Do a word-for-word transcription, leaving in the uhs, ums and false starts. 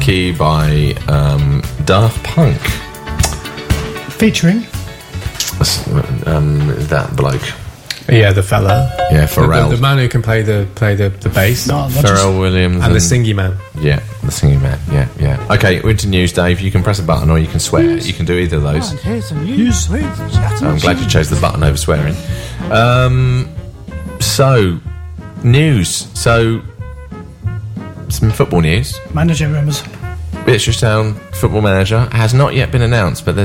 Lucky by um, Daft Punk. Featuring? Um, that bloke. Yeah, the fella. Yeah, Pharrell. The, the, the man who can play the play the, the bass. No, Pharrell just... Williams. And, and the singy man. Yeah, the singing man. Yeah, yeah. Okay, we're into news, Dave. You can press a button or you can swear. You can do either of those. Here's some news. So I'm glad you chose the button over swearing. Um, so, news. So, some football news. Manager rumours. Ipswich Town football manager has not yet been announced, but there's